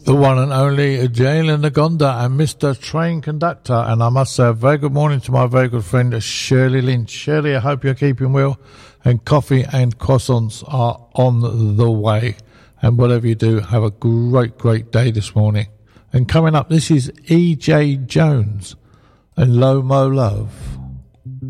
the one and only Jalen Nagonda and Mr. Train Conductor. And I must say a very good morning to my very good friend Shirley Lynch. Shirley, I hope you're keeping well, and coffee and croissants are on the way. And whatever you do, have a great, great day this morning. And coming up, this is E.J. Jones and Low Mo Love.